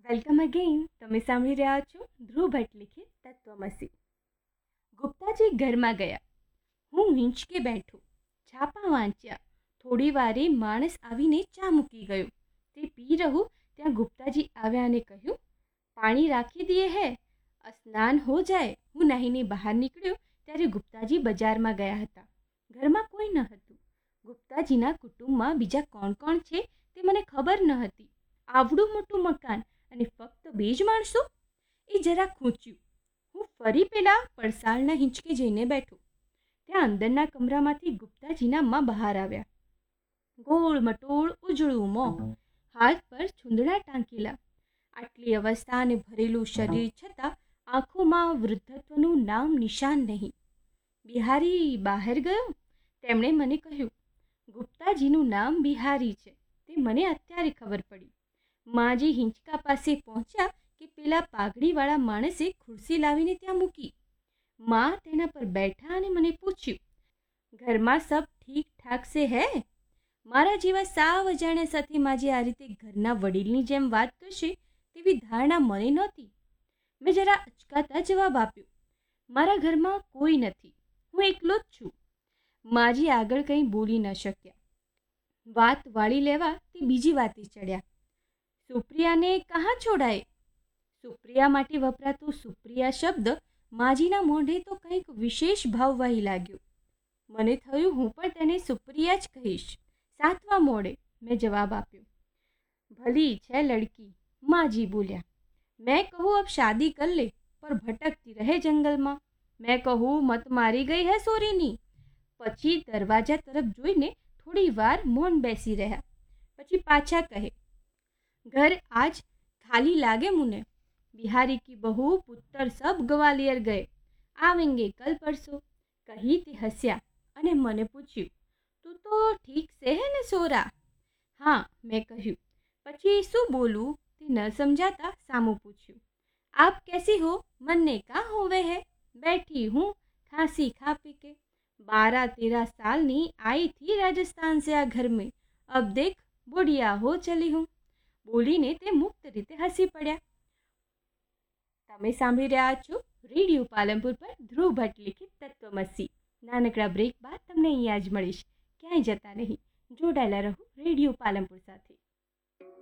Welcome again. તમે સાંભળી રહ્યા છો ધ્રુવ ભટ્ટ લિખિત તત્વમસી. ગુપ્તાજી ઘરમાં ગયા. હું હિંચકે બેઠો, છાપા વાંચ્યા. થોડી વારે માણસ આવીને ચા મૂકી ગયો. તે પી રહું ત્યાં ગુપ્તાજી આવ્યા અને કહ્યું, પાણી રાખી દીએ હે, સ્નાન હો જાય. હું નાહીને બહાર નીકળ્યો ત્યારે ગુપ્તાજી બજારમાં ગયા હતા. ઘરમાં કોઈ ન હતું. ગુપ્તાજીના કુટુંબમાં બીજા કોણ કોણ છે તે મને ખબર ન હતી. આવડું મોટું મકાન અને ફક્ત 2 જ માણસો? એ જરા ખૂંચ્યું. હું ફરી પેલા પડસાળના હિંચકે જઈને બેઠો. ત્યાં અંદરના કમરામાંથી ગુપ્તાજીના માં બહાર આવ્યા. ગોળ મટોળ ઉજળું મોં, હાથ પર છૂંદડા ટાંકેલા. આટલી અવસ્થા અને ભરેલું શરીર છતાં આંખોમાં વૃદ્ધત્વનું નામ નિશાન નહીં. બિહારી બહાર ગયો? તેમણે મને કહ્યું. ગુપ્તાજીનું નામ બિહારી છે તે મને અત્યારે ખબર પડી. માજી હિંચકા પાસે પહોંચ્યા કે પેલા પાઘડીવાળા માણસે ખુરશી લાવીને ત્યાં મૂકી. માં તેના પર બેઠા અને મને પૂછ્યું, ઘરમાં સબ ઠીક ઠાક સે હે? મારા જેવા સાવ અજાણ્યા સાથે માજી આ રીતે ઘરના વડીલની જેમ વાત કરશે તેવી ધારણા મને નહોતી. મેં જરા અચકાતા જવાબ આપ્યો, મારા ઘરમાં કોઈ નથી, હું એકલો જ છું. માજી આગળ કંઈ બોલી ન શક્યા. વાત વાળી લેવા તે બીજી વાતે ચડ્યા. સુપ્રિયાને કહાં છોડાય? સુપ્રિયા માટે વપરાતો સુપ્રિયા શબ્દ માજીના મોઢે તો કંઈક વિશેષ ભાવવાહી લાગ્યો. મને થયું હું પણ તેને સુપ્રિયા જ કહીશ. 7મા મોડે મેં જવાબ આપ્યો. ભલી છે લડકી, માજી બોલ્યા. મેં કહું અબ શાદી કર લે, પર ભટકતી રહે જંગલમાં. મેં કહું મત મારી ગઈ હે સોરીની. પછી દરવાજા તરફ જોઈને થોડી વાર મૌન બેસી રહ્યા. પછી પાછા કહે, घर आज खाली लागे मुने. बिहारी की बहू पुत्र सब ग्वालियर गए, आवेंगे कल परसों. કહી તે હસ્યા અને મને પૂછ્યું, તું તો ઠીક છે હે ને સોરા? હા, મેં કહ્યું. પછી શું બોલું તે ન સમજાતા સામું પૂછ્યું. આપ कैसी हो? मन्ने का होवे है? बैठी हूँ खांसी खा पी के. 12-13 सालની आई थी राजस्थान से आ घर में. अब देख बुढ़िया हो चली हूँ. બોલીને તે મુક્ત રીતે હસી પડ્યા. તમે સાંભળી રહ્યા છો રેડિયો પાલનપુર પર ધ્રુવ ભટ્ટ લિખિત તત્વમસી. નાનકડા બ્રેક બાદ તમને અહીંયા જ મળીશ. ક્યાંય જતા નહીં, જોડાયેલા રહો રેડિયો પાલનપુર સાથે.